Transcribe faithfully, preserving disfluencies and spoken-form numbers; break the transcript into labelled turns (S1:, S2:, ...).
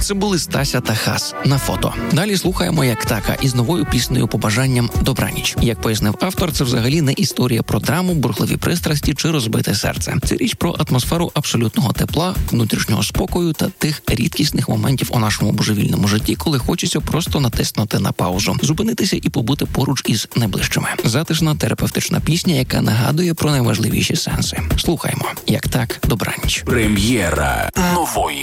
S1: Це були Стася та Хас на фото. Далі слухаємо як така із новою піснею побажанням «Добраніч». Як пояснив автор, це взагалі не історія про драму, бурхливі пристрасті чи розбите серце. Це річ про атмосферу абсолютного тепла, внутрішнього спокою та тих рідкісних моментів у нашому божевільному житті, коли хочеться просто натиснути на паузу, зупинитися і побути поруч із найближчими. Затишна терапевтична пісня, яка нагадує про найважливіші сенси. Слухаємо як так «Добраніч».
S2: Прем'єра нової